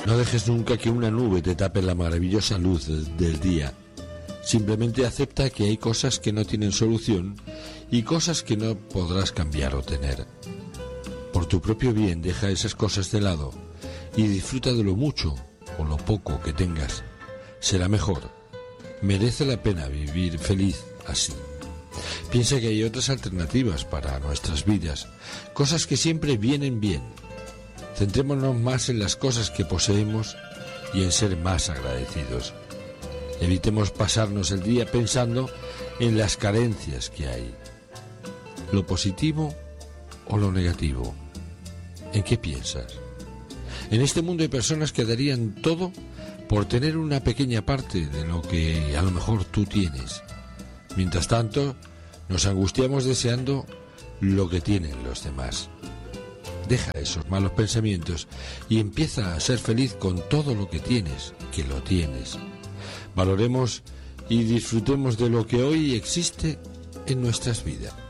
No dejes nunca que una nube te tape la maravillosa luz del día. Simplemente acepta que hay cosas que no tienen solución y cosas que no podrás cambiar o tener. Por tu propio bien, deja esas cosas de lado y disfruta de lo mucho o lo poco que tengas. Será mejor. Merece la pena vivir feliz así. Piensa que hay otras alternativas para nuestras vidas, cosas que siempre vienen bien. Centrémonos más en las cosas que poseemos y en ser más agradecidos. Evitemos pasarnos el día pensando en las carencias que hay. ¿Lo positivo o lo negativo? ¿En qué piensas? En este mundo hay personas que darían todo por tener una pequeña parte de lo que a lo mejor tú tienes. Mientras tanto, nos angustiamos deseando lo que tienen los demás. Deja esos malos pensamientos y empieza a ser feliz con todo lo que tienes, que lo tienes. Valoremos y disfrutemos de lo que hoy existe en nuestras vidas.